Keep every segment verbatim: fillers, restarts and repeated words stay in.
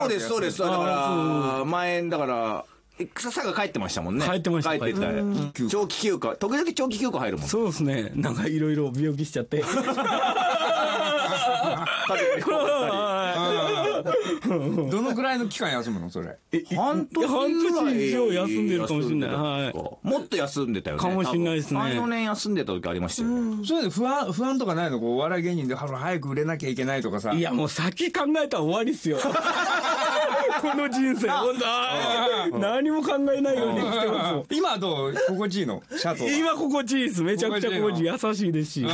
そうですそうです。だから前だから草さが帰ってましたもんね。 帰ってました。 帰ってた。長期休暇、時々長期休暇入るもん。 そうですね。なんかいろいろ病気しちゃって。 どのくらいの期間休むのそれ？ 半年半年以上休んでるかもしれない。はい。 もっと休んでたよね。 かもしれないですね。 さん、よねん休んでた時ありましたよね。 そういうの不安不安とかないの？こうお笑い芸人で早く売れなきゃいけないとかさ。 いやもう先考えたら終わりっすよ。この人生本当何も考えないように生きてます。 今はどう心地いいの？シャトー。 今心地いいです。めちゃくちゃ心地いい。優しいですし。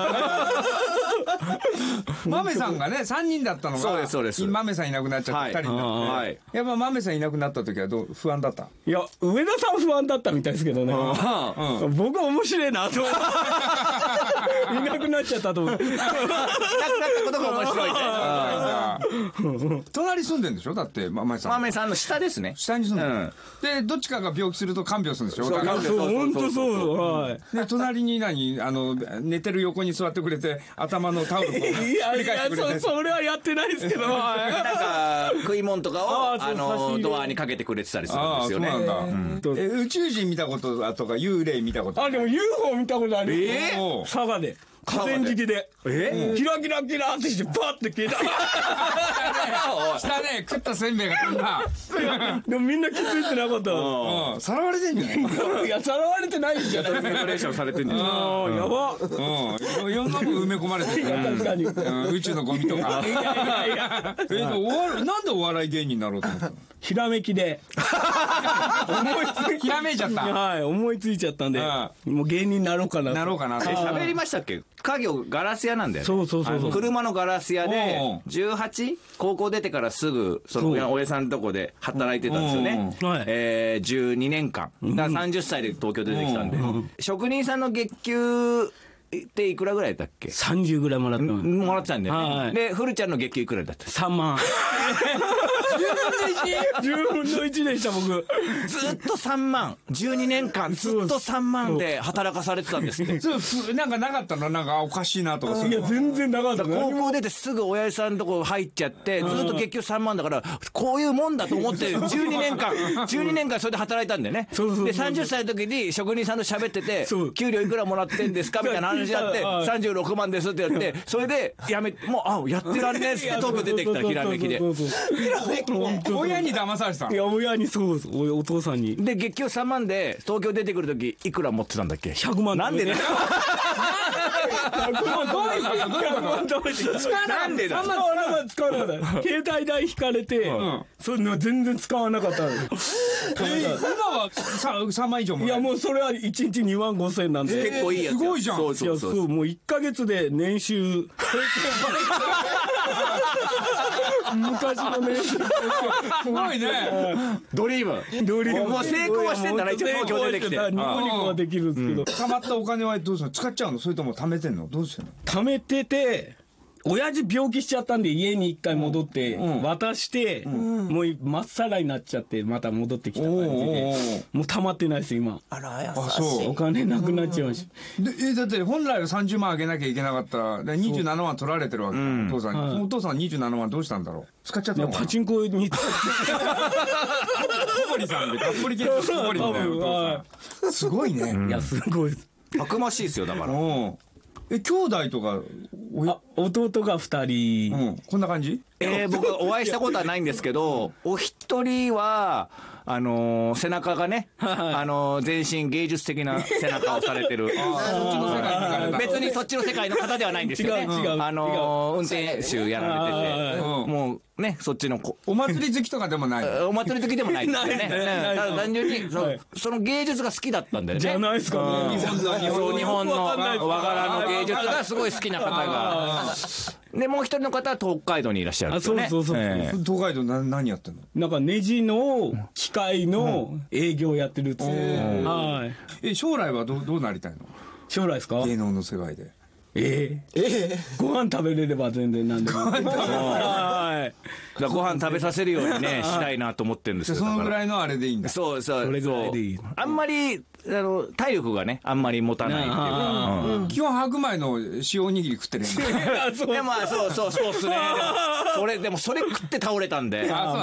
マメさんがねさんにんだったのが、 そうですそうです。 マメさんいなくなっちゃってふたりになって、はい、やっぱマメさんいなくなった時はどう不安だった？ いや上田さん不安だったみたいですけどね。うん、僕は面白いなと思っていなくなっちゃったと思って。いなくなったことが面白いね。 隣住んでんでしょ？だってマメさん。 マメさんの下ですね。 下に住んでる。うん、でどっちかが病気すると看病するんでしょ？ そう本当そう。はい。 で隣に何あの寝てる横に座ってくれて頭のタオルをいやいや そ, それはやってないですけど。 なんか食い物とかをあのドアにかけてくれてたりするんですよね。 そうなんだ。え宇宙人見たこととか幽霊見たこと？ あでも ユーフォー 見たことある。ええ。佐賀で。河川敷で、えキラキラキラってしてバッて消えた。 下ね食ったせんべいが飛んだ。 でもみんな気づいてなかった。 さらわれてんじゃない？ いやさらわれてないじゃない。 デコレーションされてんじゃない？ やば。 うん。いろんなもん埋め込まれてる。 確かに。 宇宙のゴミとか。いやいやいや。えなんでお笑い芸人になろうと思ったの？ ひらめきで。 思いつひらめいちゃった。 はい思いついちゃったんで、もう芸人になろうかな。 なろうかな。 喋りましたっけ？家業ガラス屋なんだよね。 そうそうそうそう。 車のガラス屋でじゅうはち高校出てからすぐそのおやさんのとこで働いてたんですよね。えー、じゅうにねんかんだからさんじゅっさいで東京出てきたんで、職人さんの月給っていくらぐらいだっけ？ さんじゅうぐらいもらってもらってたんで、はい、で古ちゃんの月給いくらだった？ さんまん。じゅうぶんのいちでした僕。 ずっとさんまんじゅうにねんかんずっとさんまんで働かされてたんですって。 そうなんかなかったの？なんかおかしいなとか。 いや全然なかった。 高校出てすぐ親父さんのとこ入っちゃってずっと月給さんまんだからこういうもんだと思ってじゅうにねんかんじゅうにねんかんそれで働いたんだよね。でさんじゅっさいの時に職人さんと喋ってて給料いくらもらってんですかみたいな話になってさんじゅうろくまんですって言ってそれでやめもうあやってらんねえっつって東京出てきたひらめきで。 親に騙されてた。 いや親にそうです。お父さんに。 で月給さんまんで東京出てくる時いくら持ってたんだっけ？ ひゃくまん。 なんでね。 なんでだ。使わなかった使わなかった。携帯代引かれて、それ全然使わなかった。今はさんまん以上も。 いやもうそれはいちにちにまんごせんなんで結構いいやつ。 すごいじゃん。 そうそうそう。 もういっかげつで年収。昔の年収。 すごいね。 ドリーム。 ドリーム。 もう成功はしてんだな一応東京出てきて。 ニコニコはできるんですけど。 貯まったお金はどうするの？使っちゃうの？それとも貯めてんの？どうしてんの？ 貯めてて。親父病気しちゃったんで家に一回戻って渡してもうまっさらになっちゃってまた戻ってきた感じでもう溜まってないです今。 あら優しい。お金なくなっちゃいました。 でえだって本来はさんじゅうまんあげなきゃいけなかったらにじゅうななまん取られてるわけ。お父さんに。お父さんにじゅうななまんどうしたんだろう？使っちゃったのかな？ パチンコに。小堀さんでたっぷり系の小堀みたいな。すごいね。 いやすごいです。 たくましいですよだから。 え兄弟とかあ弟がふたり、 うん、こんな感じ？ えー、僕お会いしたことはないんですけどお一人はあのー、背中がね、あのー、全身芸術的な背中をされてる別にそっちの世界の方ではないんですよね。 違う違うあのー、運転手やられててもうねそっちの子お祭り好きとかでもない。 お祭り好きでもないですよね。ただ単純にそ、はい、その芸術が好きだったんだよね。 じゃないですかね。 日本の日本の和柄の芸術がすごい好きな方がでもう一人の方は東海道にいらっしゃるんですよね。 あそうそうそう、 えー、東海道な何やってんの？ なんかネジの機械の営業やってるっつって、うん、はい。 え将来はどうどうなりたいの？ 将来ですか？ 芸能の世界でええええご飯食べれれば全然何でも。はい。 だからご飯食べさせるようにねしたいなと思ってるんですよ。 そのぐらいのあれでいいんだ。 そうそう。 それぐらいでいい。 あんまりあの体力がねあんまり持たないっていうか、 うん、基本白米の塩おにぎり食ってるんだ。 でまあそうそうそうっすね。でもそれでもそれ食って倒れたんで。